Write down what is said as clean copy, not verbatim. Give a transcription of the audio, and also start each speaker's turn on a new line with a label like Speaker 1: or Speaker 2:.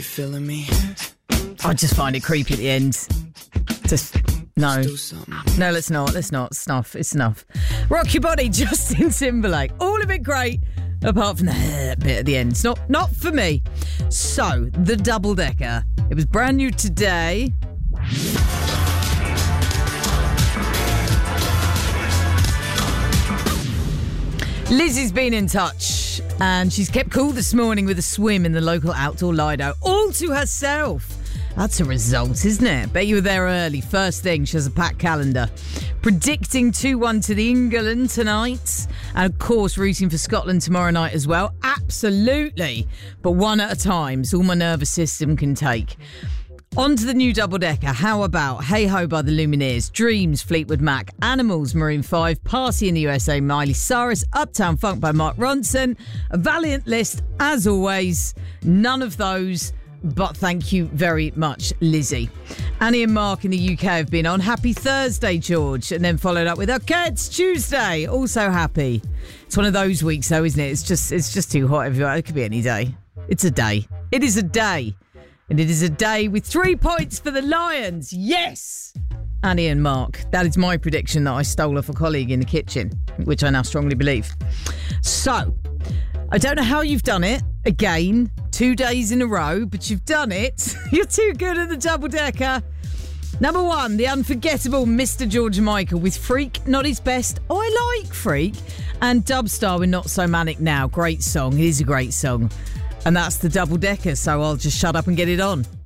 Speaker 1: feeling me?
Speaker 2: I just find it creepy at the end. Just no. No, let's not. Snuff. It's enough. Rock Your Body, Justin Timberlake. All of it great, apart from the bit at the end. It's not for me. So, the double decker. It was brand new today. Lizzie's been in touch and she's kept cool this morning with a swim in the local outdoor Lido, all to herself. That's a result, isn't it? Bet you were there early. First thing, she has a packed calendar. Predicting 2-1 to the England tonight. And of course, rooting for Scotland tomorrow night as well. Absolutely. But one at a time. It's all my nervous system can take. On to the new double-decker. How about Hey Ho by the Lumineers, Dreams, Fleetwood Mac, Animals, Maroon 5, Party in the USA, Miley Cyrus, Uptown Funk by Mark Ronson. A valiant list, as always. None of those, but thank you very much, Lizzie. Annie and Mark in the UK have been on. Happy Thursday, George. And then followed up with, okay, it's Tuesday. Also happy. It's one of those weeks, though, isn't it? It's just too hot everywhere. It could be any day. It's a day. It is a day. And it is a day with 3 points for the Lions. Yes! Annie and Mark. That is my prediction that I stole off a colleague in the kitchen, which I now strongly believe. So, I don't know how you've done it. Again, 2 days in a row, but you've done it. You're too good at the double-decker. Number 1, the unforgettable Mr. George Michael with Freak, not his best. Oh, I like Freak. And Dubstar with Not So Manic Now. Great song. It is a great song. And that's the double-decker, so I'll just shut up and get it on.